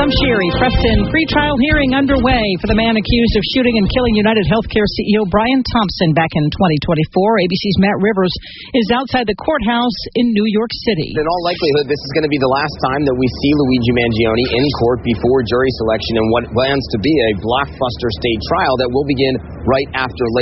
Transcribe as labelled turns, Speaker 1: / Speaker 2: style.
Speaker 1: I'm Sherry. Preston, pretrial hearing underway for the man accused of shooting and killing United Healthcare CEO Brian Thompson back in 2024. ABC's Matt Rivers is outside the courthouse in New York City.
Speaker 2: In all likelihood, this is going to be the last time that we see Luigi Mangione in court before jury selection in what plans to be a blockbuster state trial that will begin right after